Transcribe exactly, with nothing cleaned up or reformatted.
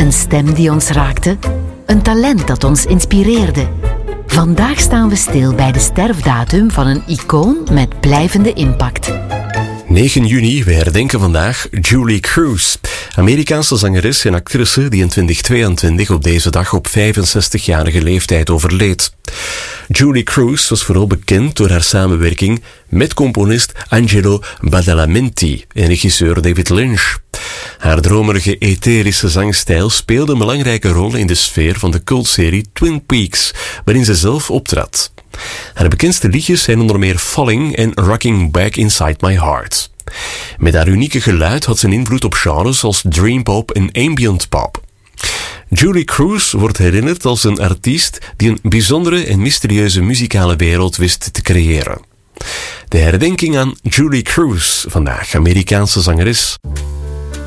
Een stem die ons raakte, een talent dat ons inspireerde. Vandaag staan we stil bij de sterfdatum van een icoon met blijvende impact. negen juni, we herdenken vandaag Julie Cruz, Amerikaanse zangeres en actrice die in twintig tweeëntwintig op deze dag op vijfenzestigjarige leeftijd overleed. Julie Cruz was vooral bekend door haar samenwerking met componist Angelo Badalamenti en regisseur David Lynch. Haar dromerige, etherische zangstijl speelde een belangrijke rol in de sfeer van de cultserie Twin Peaks, waarin ze zelf optrad. Haar bekendste liedjes zijn onder meer Falling en Rocking Back Inside My Heart. Met haar unieke geluid had ze een invloed op genres als dreampop en ambient pop. Julie Cruz wordt herinnerd als een artiest die een bijzondere en mysterieuze muzikale wereld wist te creëren. De herdenking aan Julie Cruz, vandaag Amerikaanse zangeres.